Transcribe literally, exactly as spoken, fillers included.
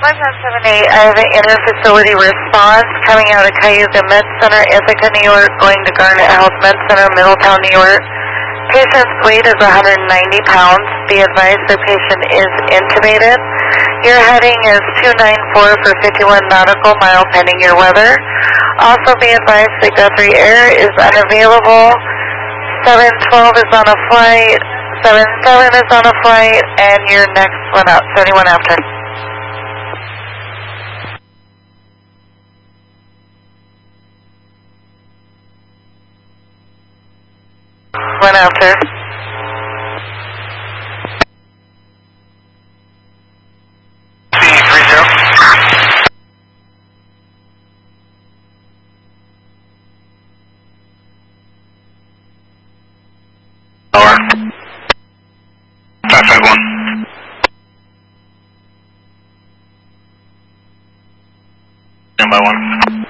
one nine seven eight, I have an inter-facility response coming out of Cayuga Med Center, Ithaca, New York, going to Garnet Health Med Center, Middletown, New York. Patient's weight is one hundred ninety pounds. Be advised the patient is intubated. Your heading is two nine four for fifty-one nautical mile pending your weather. Also be advised the Guthrie Air is unavailable. seven twelve is on a flight. seven seven is on a flight. And your next one out, seventy-one after. One after. C three zero. Lower. five five one. Stand by one.